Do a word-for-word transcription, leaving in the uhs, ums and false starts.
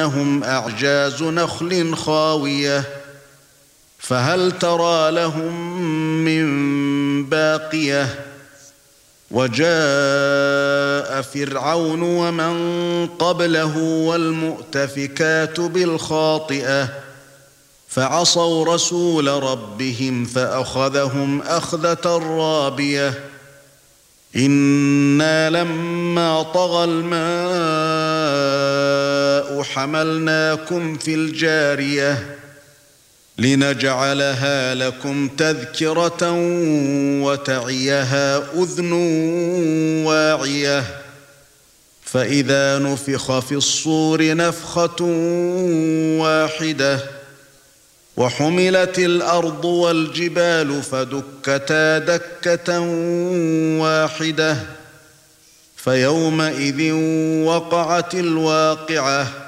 كأنهم أعجاز نخل خاوية فهل ترى لهم من باقية وجاء فرعون ومن قبله والمؤتفكات بالخاطئة فعصوا رسول ربهم فأخذهم أخذة رابية إنا لما طغى الماء حملناكم في الجارية لنجعلها لكم تذكرة وتعيها أذن واعية فإذا نفخ في الصور نفخة واحدة وحملت الأرض والجبال فدكتا دكة واحدة فيومئذ وقعت الواقعة